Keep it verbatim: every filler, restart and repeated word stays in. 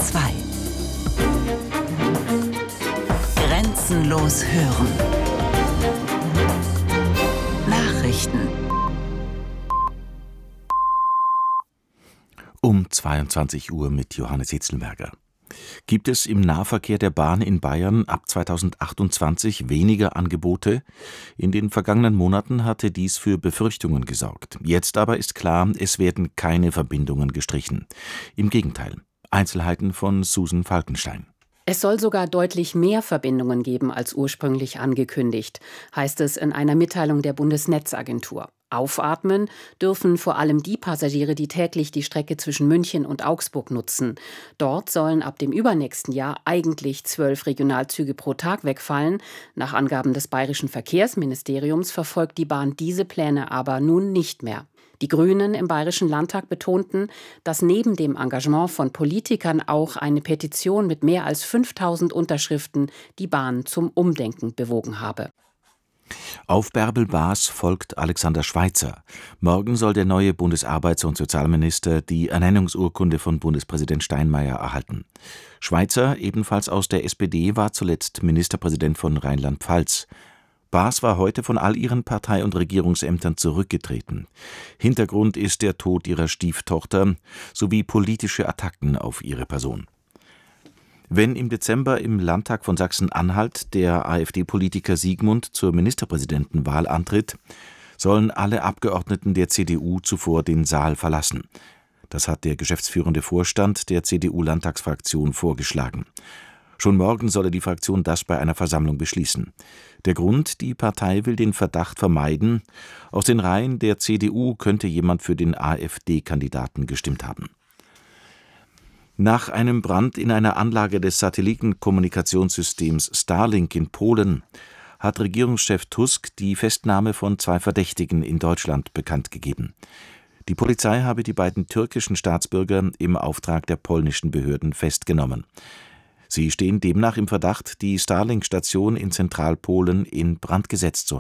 zwei. Grenzenlos hören. Nachrichten. Um zweiundzwanzig Uhr mit Johannes Hitzelberger. Gibt es im Nahverkehr der Bahn in Bayern ab zweitausendachtundzwanzig weniger Angebote? In den vergangenen Monaten hatte dies für Befürchtungen gesorgt. Jetzt aber ist klar, es werden keine Verbindungen gestrichen. Im Gegenteil. Einzelheiten von Susan Falkenstein. Es soll sogar deutlich mehr Verbindungen geben als ursprünglich angekündigt, heißt es in einer Mitteilung der Bundesnetzagentur. Aufatmen dürfen vor allem die Passagiere, die täglich die Strecke zwischen München und Augsburg nutzen. Dort sollen ab dem übernächsten Jahr eigentlich zwölf Regionalzüge pro Tag wegfallen. Nach Angaben des Bayerischen Verkehrsministeriums verfolgt die Bahn diese Pläne aber nun nicht mehr. Die Grünen im Bayerischen Landtag betonten, dass neben dem Engagement von Politikern auch eine Petition mit mehr als fünftausend Unterschriften die Bahn zum Umdenken bewogen habe. Auf Bärbel Baas folgt Alexander Schweitzer. Morgen soll der neue Bundesarbeits- und Sozialminister die Ernennungsurkunde von Bundespräsident Steinmeier erhalten. Schweitzer, ebenfalls aus der S P D, war zuletzt Ministerpräsident von Rheinland-Pfalz. Baas war heute von all ihren Partei- und Regierungsämtern zurückgetreten. Hintergrund ist der Tod ihrer Stieftochter sowie politische Attacken auf ihre Person. Wenn im Dezember im Landtag von Sachsen-Anhalt der AfD-Politiker Siegmund zur Ministerpräsidentenwahl antritt, sollen alle Abgeordneten der C D U zuvor den Saal verlassen. Das hat der geschäftsführende Vorstand der C D U-Landtagsfraktion vorgeschlagen. Schon morgen solle die Fraktion das bei einer Versammlung beschließen. Der Grund: Die Partei will den Verdacht vermeiden, aus den Reihen der C D U könnte jemand für den AfD-Kandidaten gestimmt haben. Nach einem Brand in einer Anlage des Satellitenkommunikationssystems Starlink in Polen hat Regierungschef Tusk die Festnahme von zwei Verdächtigen in Deutschland bekannt gegeben. Die Polizei habe die beiden türkischen Staatsbürger im Auftrag der polnischen Behörden festgenommen. Sie stehen demnach im Verdacht, die Starlink-Station in Zentralpolen in Brand gesetzt zu